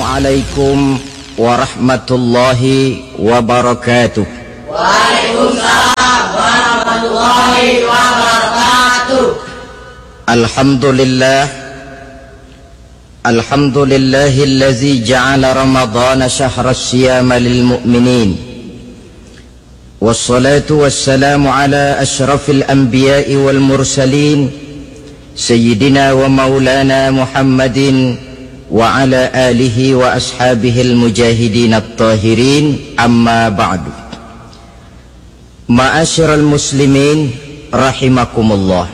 Assalamualaikum warahmatullahi wabarakatuh. Waalaikumsalam warahmatullahi wabarakatuh. Alhamdulillahillazi ja'ala ramadhana syahra siyama lil mu'minin. Wassalatu wassalamu ala ashrafil anbiya'i wal mursalin sayyidina wa maulana Muhammadin wa ala alihi wa ashabihil mujahidin at-tahirin, amma ba'du. Ma'asyiral muslimin rahimakumullah.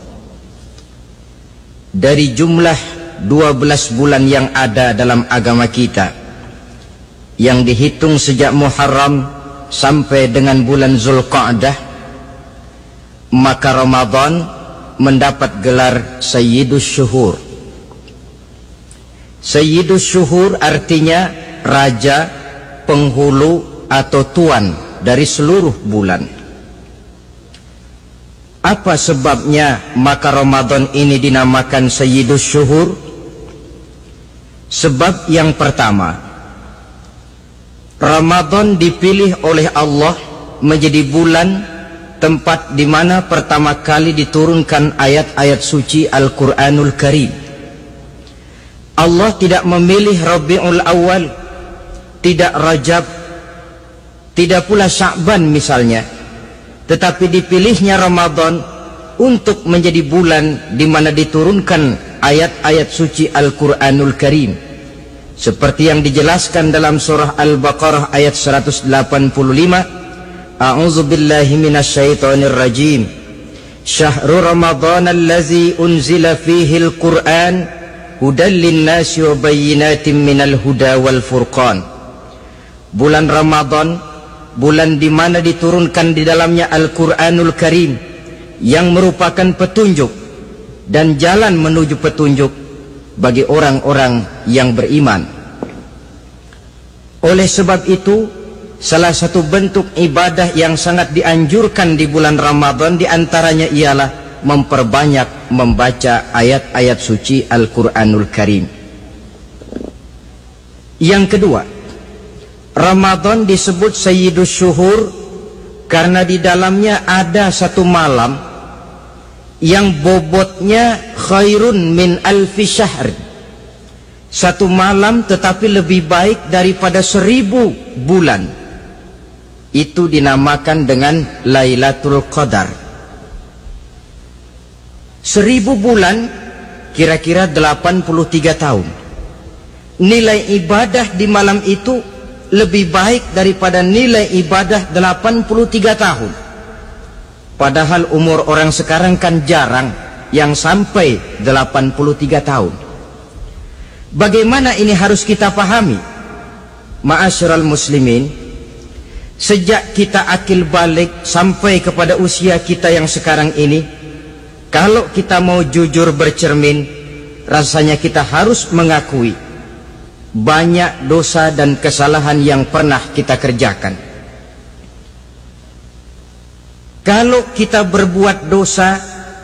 Dari jumlah 12 bulan yang ada dalam agama kita, yang dihitung sejak Muharram sampai dengan bulan Zulqa'dah, maka Ramadan mendapat gelar Sayyidus Syuhur. Sayyidus Syuhur artinya raja, penghulu atau tuan dari seluruh bulan. Apa sebabnya maka Ramadan ini dinamakan Sayyidus Syuhur? Sebab yang pertama, Ramadan dipilih oleh Allah menjadi bulan tempat di mana pertama kali diturunkan ayat-ayat suci Al-Quranul Karim. Allah tidak memilih Rabiul Awal, tidak Rajab, tidak pula Sya'ban misalnya, tetapi dipilihnya Ramadan untuk menjadi bulan di mana diturunkan ayat-ayat suci Al-Quranul Karim, seperti yang dijelaskan dalam surah Al-Baqarah ayat 185. A'udzu billahi minasyaitonir rajim. Syahrul Ramadan allazi unzila fihi al-Qur'an hudan linnasi wa bayyinatin minal huda wal furqan. Bulan Ramadan, bulan di mana diturunkan di dalamnya Al-Qur'anul Karim yang merupakan petunjuk dan jalan menuju petunjuk bagi orang-orang yang beriman. Oleh sebab itu, salah satu bentuk ibadah yang sangat dianjurkan di bulan Ramadan diantaranya ialah memperbanyak membaca ayat-ayat suci Al-Quranul Karim. Yang kedua, Ramadan disebut Sayyidus Syuhur karena di dalamnya ada satu malam yang bobotnya khairun min alfi syahr. Satu malam tetapi lebih baik daripada 1000 bulan. Itu dinamakan dengan Lailatul Qadar. 1000 bulan kira-kira 83 tahun. Nilai ibadah di malam itu lebih baik daripada nilai ibadah 83 tahun. Padahal umur orang sekarang kan jarang yang sampai 83 tahun. Bagaimana ini harus kita pahami? Ma'asyiral muslimin, sejak kita akil balik sampai kepada usia kita yang sekarang ini, kalau kita mau jujur bercermin, rasanya kita harus mengakui banyak dosa dan kesalahan yang pernah kita kerjakan. Kalau kita berbuat dosa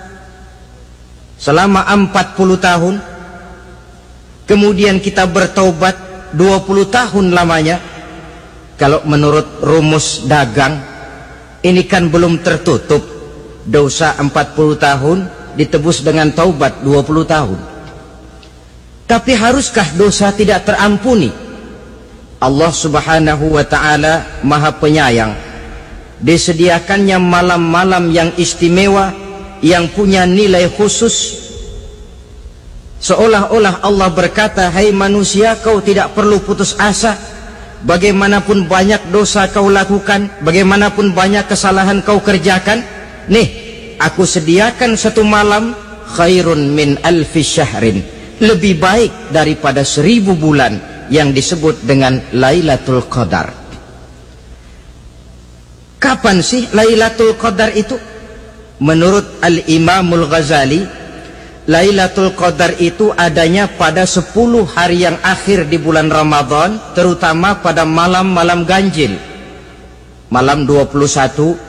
selama 40 tahun, kemudian kita bertaubat 20 tahun lamanya, kalau menurut rumus dagang, ini kan belum tertutup. Dosa 40 tahun ditebus dengan taubat 20 tahun. Tapi haruskah dosa tidak terampuni? Allah Subhanahu wa ta'ala Maha Penyayang. Disediakannya malam-malam yang istimewa, yang punya nilai khusus. Seolah-olah Allah berkata, hai manusia, kau tidak perlu putus asa. Bagaimanapun banyak dosa kau lakukan, bagaimanapun banyak kesalahan kau kerjakan, nih, aku sediakan satu malam khairun min alfi syahrin, lebih baik daripada 1000 bulan, yang disebut dengan Lailatul Qadar. Kapan sih Lailatul Qadar itu? Menurut Al-Imamul Ghazali, Lailatul Qadar itu adanya pada 10 hari yang akhir di bulan Ramadan, terutama pada malam-malam ganjil. Malam 21,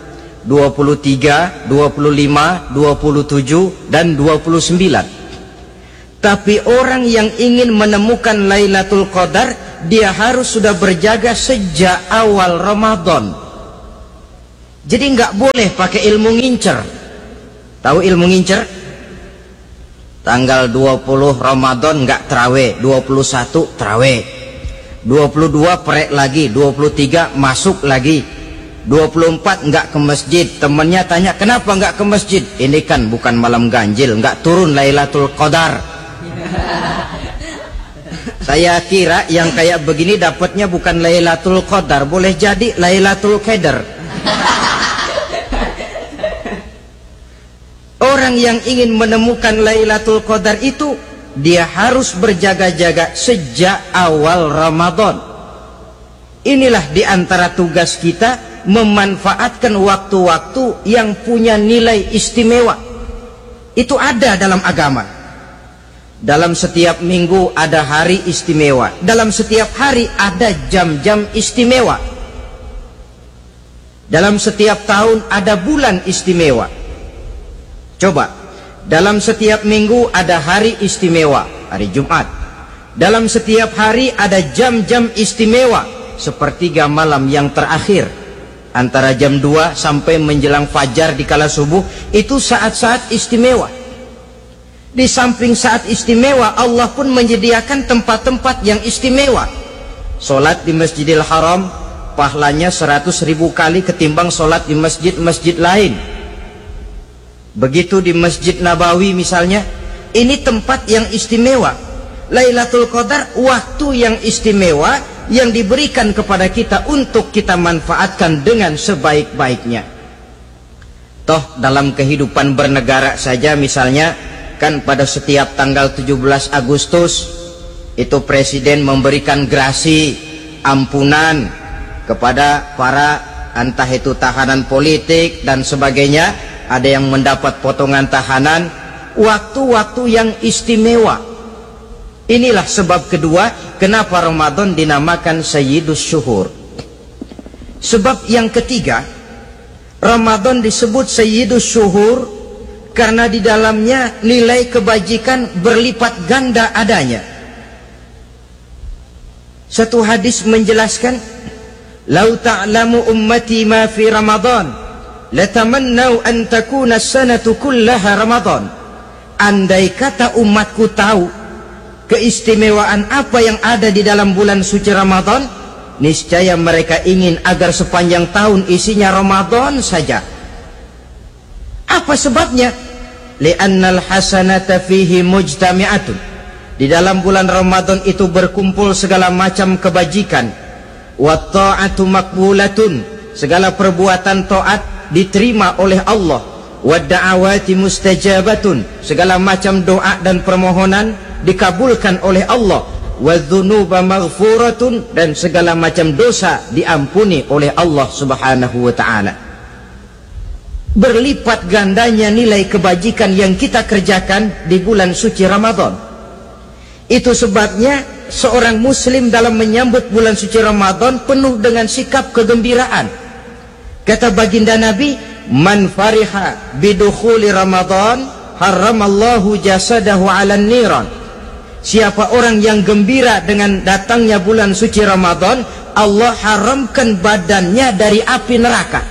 23, 25, 27, dan 29. Tapi orang yang ingin menemukan Lailatul Qadar, dia harus sudah berjaga sejak awal Ramadan. Jadi nggak boleh pakai ilmu ngincer. Tahu ilmu ngincer? Tanggal 20 Ramadan nggak terawih, 21 terawih, 22 perek lagi, 23 masuk lagi, 24 nggak ke masjid. Temennya tanya, kenapa nggak ke masjid? Ini kan bukan malam ganjil, nggak turun Lailatul Qadar. Saya kira yang kayak begini dapatnya bukan Lailatul Qadar, boleh jadi Lailatul Qadar. Orang yang ingin menemukan Lailatul Qadar itu, dia harus berjaga-jaga sejak awal Ramadan. Inilah diantara tugas kita, memanfaatkan waktu-waktu yang punya nilai istimewa. Itu ada dalam agama. Dalam setiap minggu ada hari istimewa. Dalam setiap hari ada jam-jam istimewa. Dalam setiap tahun ada bulan istimewa. Coba, dalam setiap minggu ada hari istimewa, hari Jumat. Dalam setiap hari ada jam-jam istimewa, sepertiga malam yang terakhir, antara jam 2 sampai menjelang fajar di kala subuh, itu saat-saat istimewa. Di samping saat istimewa, Allah pun menyediakan tempat-tempat yang istimewa. Solat di Masjidil Haram, pahalanya 100.000 kali ketimbang solat di masjid-masjid lain. Begitu di Masjid Nabawi misalnya, ini tempat yang istimewa. Lailatul Qadar, waktu yang istimewa yang diberikan kepada kita untuk kita manfaatkan dengan sebaik-baiknya. Toh dalam kehidupan bernegara saja misalnya, kan pada setiap tanggal 17 Agustus itu presiden memberikan grasi ampunan kepada para entah itu tahanan politik dan sebagainya. Ada yang mendapat potongan tahanan. Waktu-waktu yang istimewa. Inilah sebab kedua kenapa Ramadan dinamakan Sayyidus Syuhur. Sebab yang ketiga, Ramadan disebut Sayyidus Syuhur karena di dalamnya nilai kebajikan berlipat ganda adanya. Satu hadis menjelaskan, "Lau ta'lamu ummati ma fi Ramadan, latamannau an takuna as-sanatu kullaha Ramadan." Andai kata umatku tahu keistimewaan apa yang ada di dalam bulan suci Ramadan, niscaya mereka ingin agar sepanjang tahun isinya Ramadan saja. Apa sebabnya? Li'annal hasanata fihi mujtami'atun. Di dalam bulan Ramadan itu berkumpul segala macam kebajikan. Wa ta'atu maqbulatun. Segala perbuatan taat diterima oleh Allah. Wa da'awati mustajabatun. Segala macam doa dan permohonan dikabulkan oleh Allah. Wa dzunuba maghfuratun. Dan segala macam dosa diampuni oleh Allah Subhanahu wa ta'ala. Berlipat gandanya nilai kebajikan yang kita kerjakan di bulan suci Ramadan. Itu sebabnya seorang muslim dalam menyambut bulan suci Ramadan penuh dengan sikap kegembiraan. Kata baginda Nabi, "Man fariha bidukhuli Ramadan, haramallahu jasadahu 'alan niran." Siapa orang yang gembira dengan datangnya bulan suci Ramadan, Allah haramkan badannya dari api neraka.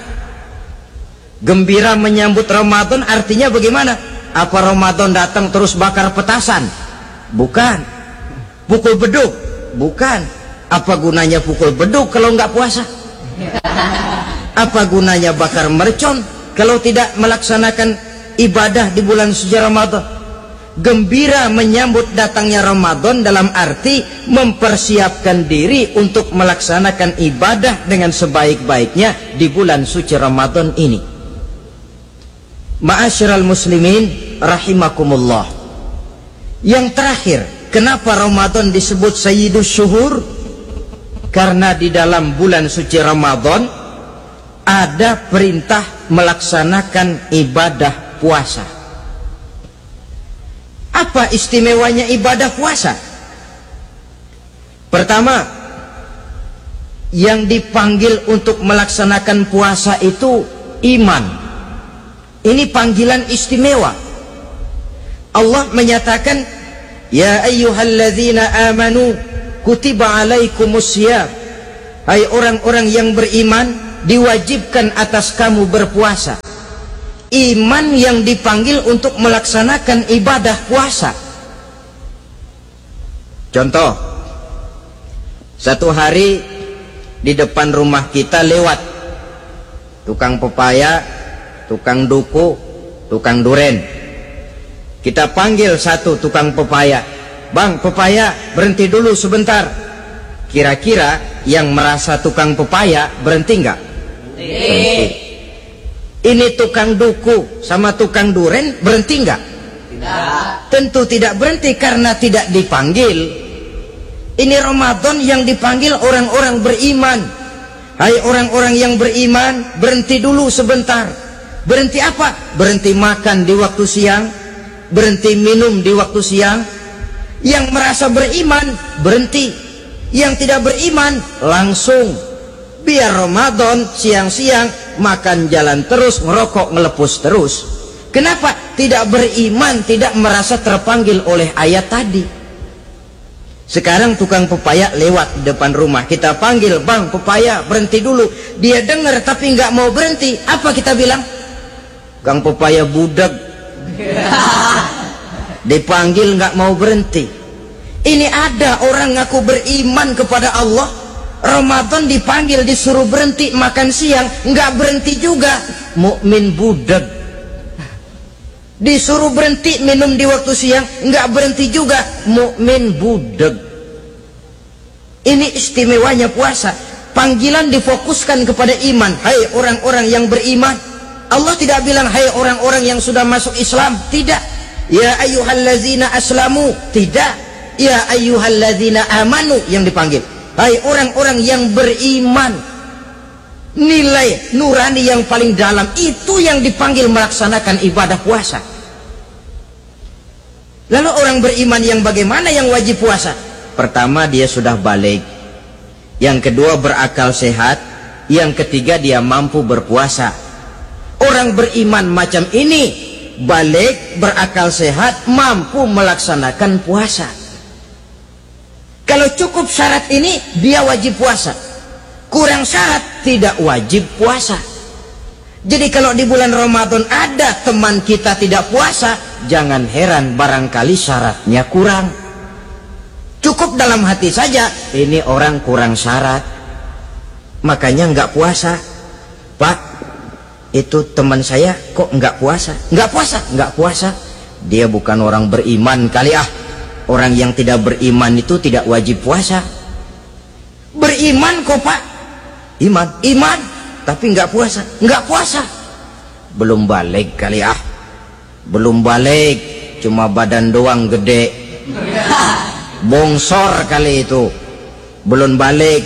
Gembira menyambut Ramadan artinya bagaimana? Apa Ramadan datang terus bakar petasan? Bukan. Pukul beduk? Bukan. Apa gunanya pukul beduk kalau nggak puasa? Apa gunanya bakar mercon kalau tidak melaksanakan ibadah di bulan suci Ramadan? Gembira menyambut datangnya Ramadan dalam arti mempersiapkan diri untuk melaksanakan ibadah dengan sebaik-baiknya di bulan suci Ramadan ini. Ma'asyiral muslimin rahimakumullah. Yang terakhir, kenapa Ramadan disebut Sayyidus Syuhur? Karena di dalam bulan suci Ramadan ada perintah melaksanakan ibadah puasa. Apa istimewanya ibadah puasa? Pertama, yang dipanggil untuk melaksanakan puasa itu iman. Ini panggilan istimewa. Allah menyatakan, Ya ayyuhalladzina amanu kutiba alaikumusiyam. Hai orang-orang yang beriman, diwajibkan atas kamu berpuasa. Iman yang dipanggil untuk melaksanakan ibadah puasa. Contoh, satu hari di depan rumah kita lewat tukang pepaya, tukang duku, tukang duren. Kita panggil satu tukang pepaya, "Bang, pepaya, berhenti dulu sebentar." Kira-kira yang merasa tukang pepaya berhenti enggak? Berhenti. Ini tukang duku sama tukang duren berhenti enggak? Tidak. Tentu tidak berhenti karena tidak dipanggil. Ini Ramadan yang dipanggil orang-orang beriman. Hai orang-orang yang beriman, berhenti dulu sebentar. Berhenti apa? Berhenti makan di waktu siang, berhenti minum di waktu siang. Yang merasa beriman berhenti, yang tidak beriman langsung. Biar Ramadan siang-siang makan jalan terus, ngerokok ngelepus terus. Kenapa? Tidak beriman, tidak merasa terpanggil oleh ayat tadi. Sekarang tukang pepaya lewat di depan rumah, kita panggil, "Bang, pepaya, berhenti dulu." Dia dengar tapi nggak mau berhenti. Apa kita bilang? "Kang pepaya budak." Dipanggil nggak mau berhenti. Ini ada orang ngaku beriman kepada Allah, Ramadan dipanggil disuruh berhenti makan siang, nggak berhenti juga. Mukmin budak. Disuruh berhenti minum di waktu siang, nggak berhenti juga. Mukmin budak. Ini istimewanya puasa. Panggilan difokuskan kepada iman. Hai orang-orang yang beriman. Allah tidak bilang hai orang-orang yang sudah masuk Islam. Tidak. Ya ayyuhallazina aslamu. Tidak. Ya ayyuhallazina amanu yang dipanggil. Hai orang-orang yang beriman. Nilai nurani yang paling dalam itu yang dipanggil melaksanakan ibadah puasa. Lalu orang beriman yang bagaimana yang wajib puasa? Pertama, dia sudah balik. Yang kedua, berakal sehat. Yang ketiga, dia mampu berpuasa. Orang beriman macam ini, balik, berakal sehat, mampu melaksanakan puasa. Kalau cukup syarat ini, dia wajib puasa. Kurang syarat, tidak wajib puasa. Jadi kalau di bulan Ramadan ada teman kita tidak puasa, jangan heran barangkali syaratnya kurang. Cukup dalam hati saja, ini orang kurang syarat, makanya nggak puasa. Pak, itu teman saya kok nggak puasa? Nggak puasa, nggak puasa. Dia bukan orang beriman kali ah. Orang yang tidak beriman itu tidak wajib puasa. Beriman kok Pak? Iman, tapi nggak puasa, nggak puasa. Belum balik kali ah. Belum balik, cuma badan doang gede. Bongsor kali itu. Belum balik.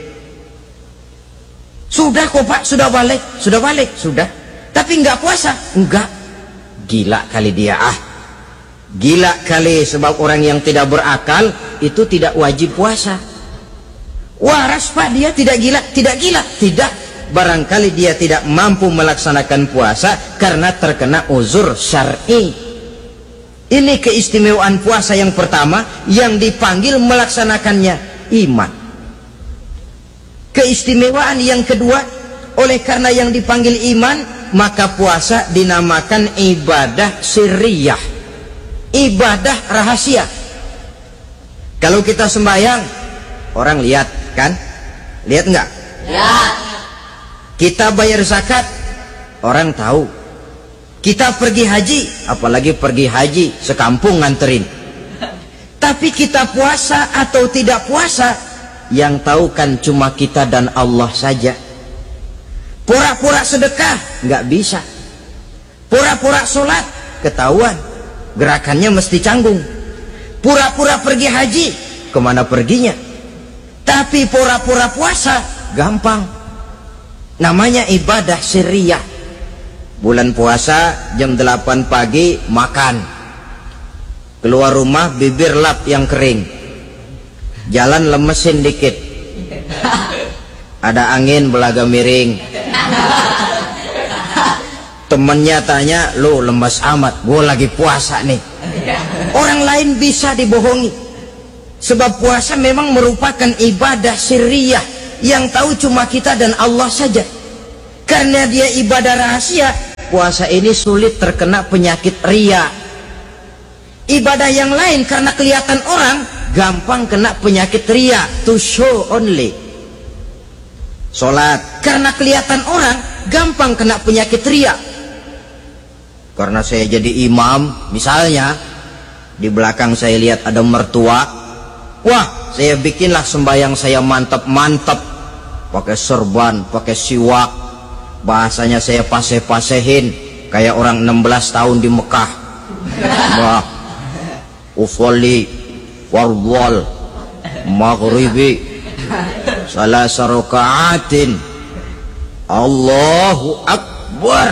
Sudah kok Pak, sudah balik, sudah. Tapi nggak puasa, enggak. Gila kali dia ah. Gila kali, sebab orang yang tidak berakal itu tidak wajib puasa. Waras Pak, dia tidak gila, tidak. Barangkali dia tidak mampu melaksanakan puasa karena terkena uzur syar'i. Ini keistimewaan puasa yang pertama yang dipanggil melaksanakannya iman. Keistimewaan yang kedua, oleh karena yang dipanggil iman, maka puasa dinamakan ibadah sirriyah, ibadah rahasia. Kalau kita sembahyang, orang lihat kan? Lihat enggak? Lihat. Kita bayar zakat, orang tahu. Kita pergi haji, apalagi pergi haji sekampung nganterin. Tapi kita puasa atau tidak puasa, yang tahu kan cuma kita dan Allah saja. Pura-pura sedekah nggak bisa. Pura-pura sholat ketahuan, gerakannya mesti canggung. Pura-pura pergi haji, kemana perginya? Tapi pura-pura puasa gampang. Namanya ibadah sirriyah. Bulan puasa jam 8 pagi makan. Keluar rumah bibir lap yang kering. Jalan lemesin dikit. Ada angin belaga miring. Temennya tanya, "Lu lemes amat." "Gua lagi puasa nih." Orang lain bisa dibohongi. Sebab puasa memang merupakan ibadah sirriyah yang tahu cuma kita dan Allah saja. Karena dia ibadah rahasia, puasa ini sulit terkena penyakit riya. Ibadah yang lain karena kelihatan orang gampang kena penyakit riya, to show only. Salat karena kelihatan orang gampang kena penyakit riya. Karena saya jadi imam, misalnya di belakang saya lihat ada mertua, wah saya bikinlah sembahyang saya mantap-mantap, pakai serban, pakai siwak, bahasanya saya paseh-pasehin kayak orang 16 tahun di Mekah. Wah, ufolli warwal maghribi salasa raka'atin Allahu Akbar.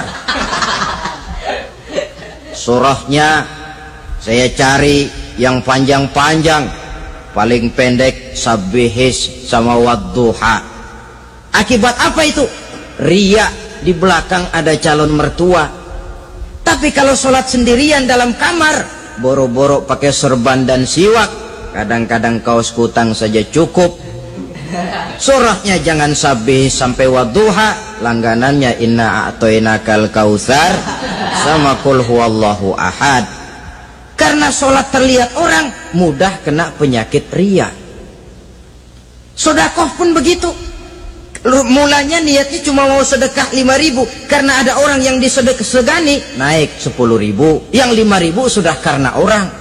Surahnya saya cari yang panjang-panjang, paling pendek sabbihis sama wadduha. Akibat apa itu? Riya, di belakang ada calon mertua. Tapi kalau sholat sendirian dalam kamar, boro-boro pakai serban dan siwak, kadang-kadang kaos kutang saja cukup. Surahnya jangan sabbih sampai wadduha, langganannya inna a'toinakal kautsar sama qul huwallahu ahad. Karena sholat terlihat orang mudah kena penyakit riya. Sedekah pun begitu. Mulanya niatnya cuma mau sedekah 5.000, karena ada orang yang disedekahsegani naik 10.000, yang 5.000 sudah karena orang.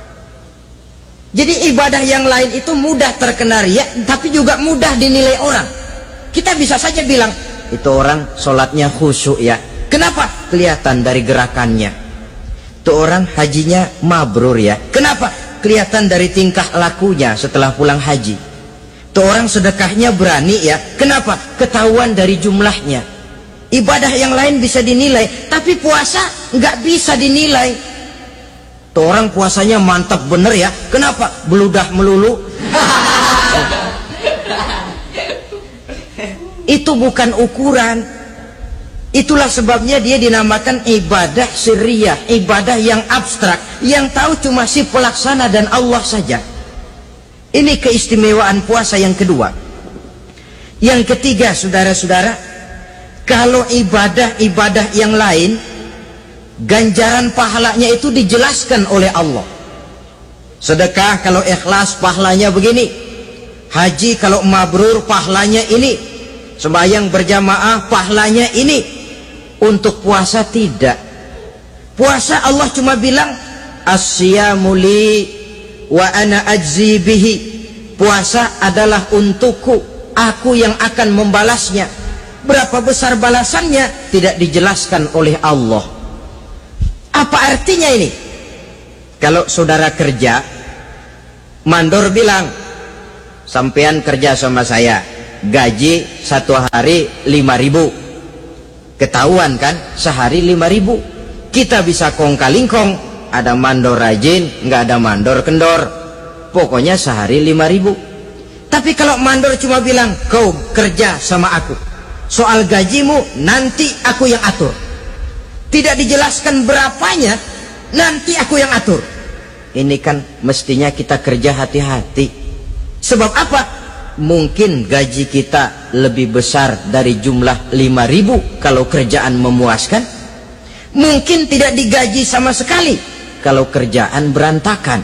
Jadi ibadah yang lain itu mudah terkena riya, tapi juga mudah dinilai orang. Kita bisa saja bilang itu orang sholatnya khusyuk ya. Kenapa? Kelihatan dari gerakannya. Itu orang hajinya mabrur ya. Kenapa? Kelihatan dari tingkah lakunya setelah pulang haji. Itu orang sedekahnya berani ya. Kenapa? Ketahuan dari jumlahnya. Ibadah yang lain bisa dinilai, tapi puasa nggak bisa dinilai. Tuh orang puasanya mantap bener ya. Kenapa? Beludah melulu. Itu bukan ukuran. Itulah sebabnya dia dinamakan ibadah sirriyah, ibadah yang abstrak, yang tahu cuma si pelaksana dan Allah saja. Ini keistimewaan puasa yang kedua. Yang ketiga, saudara-saudara, kalau ibadah-ibadah yang lain, ganjaran pahalanya itu dijelaskan oleh Allah. Sedekah kalau ikhlas pahalanya begini, haji kalau mabrur pahalanya ini, sembahyang berjamaah pahalanya ini. Untuk puasa tidak. Puasa Allah cuma bilang as-siyamu li wa ana ajzi bihi. Puasa adalah untukku, aku yang akan membalasnya. Berapa besar balasannya tidak dijelaskan oleh Allah. Apa artinya ini? Kalau saudara kerja, mandor bilang, sampean kerja sama saya, gaji satu hari 5.000. Ketahuan kan, sehari 5.000. Kita bisa kong kalingkong, ada mandor rajin, nggak ada mandor kendor. Pokoknya sehari 5.000. Tapi kalau mandor cuma bilang, kau kerja sama aku, soal gajimu nanti aku yang atur. Tidak dijelaskan berapanya, nanti aku yang atur. Ini kan mestinya kita kerja hati-hati. Sebab apa? Mungkin gaji kita lebih besar dari jumlah 5.000 kalau kerjaan memuaskan. Mungkin tidak digaji sama sekali kalau kerjaan berantakan.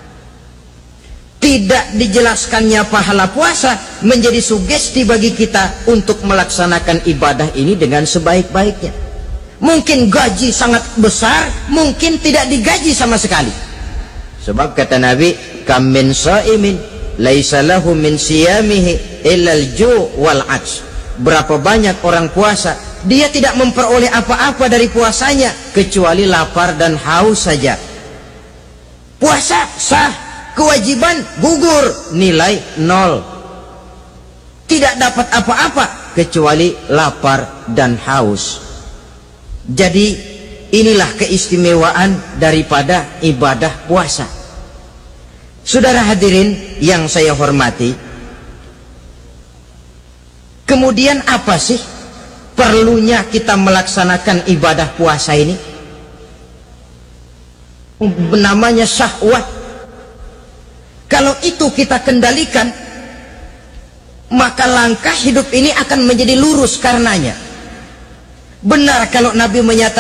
Tidak dijelaskannya pahala puasa menjadi sugesti bagi kita untuk melaksanakan ibadah ini dengan sebaik-baiknya. Mungkin gaji sangat besar, mungkin tidak digaji sama sekali. Sebab kata Nabi, kam min shaimin laisa lahu min siyamihi illa al-ju' wal 'atsh. Berapa banyak orang puasa, dia tidak memperoleh apa-apa dari puasanya kecuali lapar dan haus saja. Puasa sah, kewajiban gugur, nilai 0. Tidak dapat apa-apa kecuali lapar dan haus. Jadi inilah keistimewaan daripada ibadah puasa. Saudara hadirin yang saya hormati, kemudian apa sih perlunya kita melaksanakan ibadah puasa ini? namanya syahwat. Kalau itu kita kendalikan, maka langkah hidup ini akan menjadi lurus karenanya. Benar kalau Nabi menyatakan